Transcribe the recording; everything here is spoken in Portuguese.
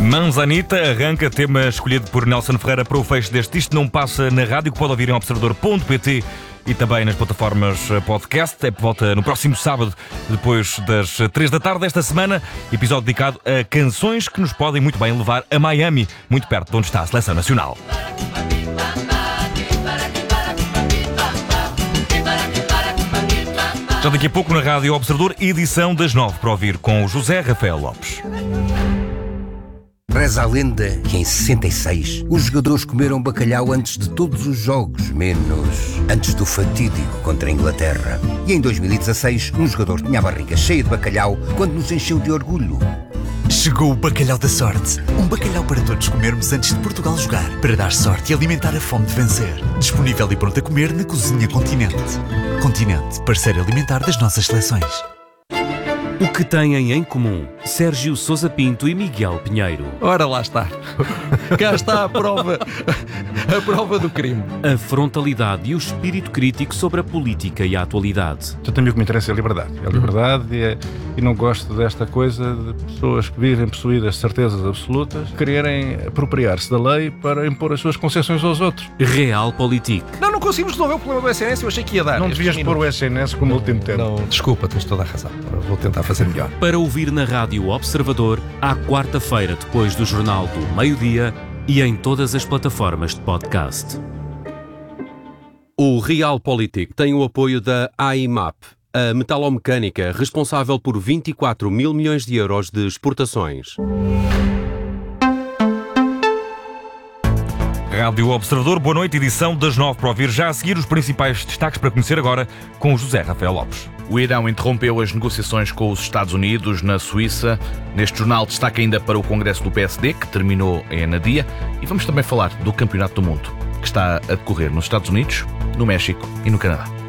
Manzanita arranca, tema escolhido por Nelson Ferreira para o fecho deste Isto Não Passa na Rádio, que pode ouvir em observador.pt e também nas plataformas podcast. É por volta no próximo sábado, depois das 3 da tarde desta semana, episódio dedicado a canções que nos podem muito bem levar a Miami, muito perto de onde está a Seleção Nacional. Já daqui a pouco na Rádio Observador, edição das 9, para ouvir com o José Rafael Lopes. Reza a lenda que em 66 os jogadores comeram bacalhau antes de todos os jogos, menos antes do fatídico contra a Inglaterra. E em 2016 um jogador tinha a barriga cheia de bacalhau quando nos encheu de orgulho. Chegou o bacalhau da sorte. Um bacalhau para todos comermos antes de Portugal jogar, para dar sorte e alimentar a fome de vencer. Disponível e pronto a comer na Cozinha Continente. Continente, parceiro alimentar das nossas seleções. O que têm em comum Sérgio Sousa Pinto e Miguel Pinheiro? Ora, lá está. Cá está a prova do crime. A frontalidade e o espírito crítico sobre a política e a atualidade. Eu tenho o que me interessa é a liberdade. É a liberdade e não gosto desta coisa de pessoas que vivem possuídas de certezas absolutas, quererem apropriar-se da lei para impor as suas concessões aos outros. Realpolitik. Não conseguimos resolver o problema do SNS, eu achei que ia dar. Não devias pôr o SNS como último termo. Não, desculpa, tens toda a razão. Vou tentar fazer melhor. Para ouvir na Rádio Observador, à quarta-feira, depois do Jornal do Meio-Dia e em todas as plataformas de podcast. O Realpolitik tem o apoio da AIMAP, a metalomecânica responsável por 24 mil milhões de euros de exportações. Rádio Observador, boa noite, edição das 9, para ouvir já a seguir os principais destaques para conhecer agora com o José Rafael Lopes. O Irão interrompeu as negociações com os Estados Unidos na Suíça. Neste jornal destaque ainda para o Congresso do PSD, que terminou em Anadia. E vamos também falar do Campeonato do Mundo, que está a decorrer nos Estados Unidos, no México e no Canadá.